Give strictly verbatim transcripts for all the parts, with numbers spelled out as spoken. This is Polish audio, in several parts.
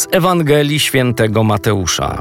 Z Ewangelii Świętego Mateusza.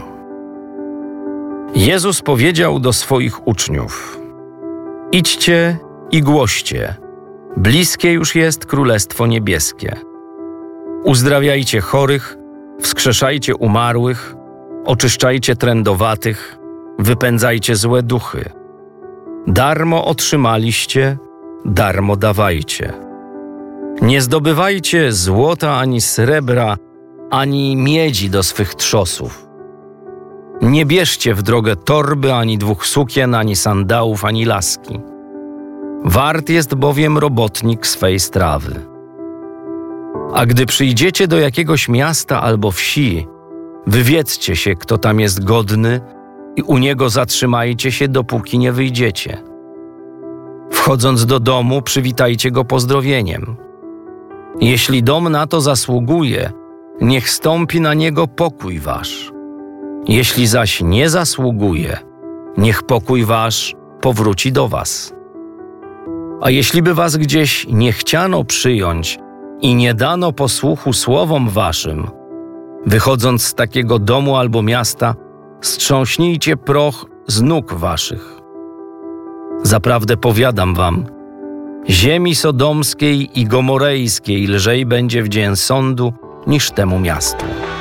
Jezus powiedział do swoich uczniów: idźcie i głoście, bliskie już jest Królestwo Niebieskie. Uzdrawiajcie chorych, wskrzeszajcie umarłych, oczyszczajcie trędowatych, wypędzajcie złe duchy. Darmo otrzymaliście, darmo dawajcie. Nie zdobywajcie złota ani srebra, ani miedzi do swych trzosów. Nie bierzcie w drogę torby, ani dwóch sukien, ani sandałów, ani laski. Wart jest bowiem robotnik swej strawy. A gdy przyjdziecie do jakiegoś miasta albo wsi, wywiedzcie się, kto tam jest godny, i u niego zatrzymajcie się, dopóki nie wyjdziecie. Wchodząc do domu, przywitajcie go pozdrowieniem. Jeśli dom na to zasługuje, niech stąpi na niego pokój wasz. Jeśli zaś nie zasługuje, niech pokój wasz powróci do was. A jeśli by was gdzieś nie chciano przyjąć i nie dano posłuchu słowom waszym, wychodząc z takiego domu albo miasta, strząśnijcie proch z nóg waszych. Zaprawdę powiadam wam, ziemi sodomskiej i gomorejskiej lżej będzie w dzień sądu niż temu miastu.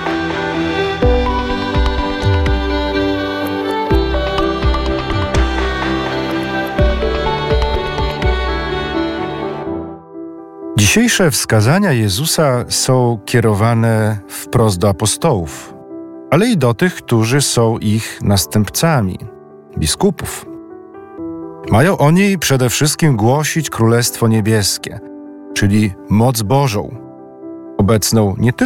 Dzisiejsze wskazania Jezusa są kierowane wprost do apostołów, ale i do tych, którzy są ich następcami, biskupów. Mają oni przede wszystkim głosić Królestwo Niebieskie, czyli moc Bożą, obecną nie tylko